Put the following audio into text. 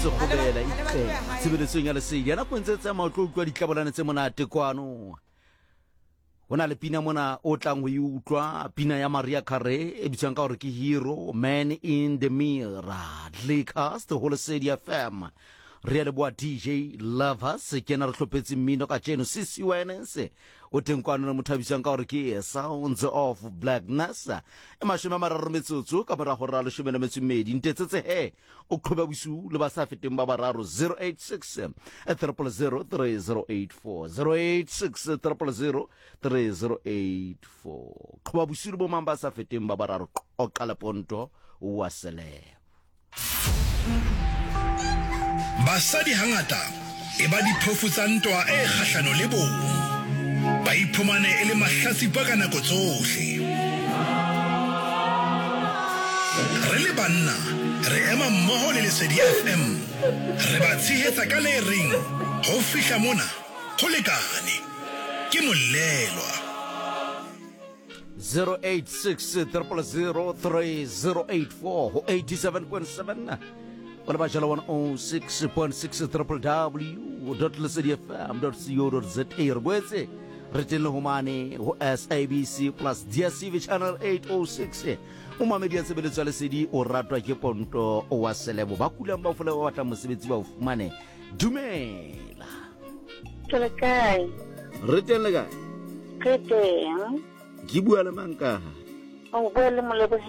se khobela itse tsebeletsong ya lesedi ya nako ntse tsa maotlo utlwa ditlabolane tse monate kwano hona le pina mona o tlang ho utlwa pina ya Maria Carey e bitswang ka hore ke Hero Man in the Mirror Laycast ho Lesedi FM re le bua DJ Lovers ke na re hlopetse mmino ka tseno sisi wense o teng kwano le mothabisang ka hore ke Sounds of Blackness e mashome mararo metsotso ka mora hora le shome metso medi ntetsetse he o qhoba busu le ba sa feteng ba bararo 086 3003084 086 3003084 qhoba busu le bo mamba sa feteng ba bararo o qala ponto wa sele basadi hangata e ba diphofu tsa ntwa e kgahlano le bong ba iphumane e le mahlatsipa ka nako tsohle re le banna re ema mmoho le Lesedi FM re ba tshehetsa ka le ring ho fihla mona ho lekane ke molelwa 086 3003084 ho 87.7 What about Jala 106.6 www.lesedifm.co.za Rwetse Retele Humane ho SABC plus DSTV channel 806 Umamedi ya sebeletso ya Lesedi o ratwa ke ponto o wa selebo ba kulang ba ufole wa batla mosebetsi ba ufumane dumela Tla kae Retele ga ke teng ke bua le manka o bua le molebo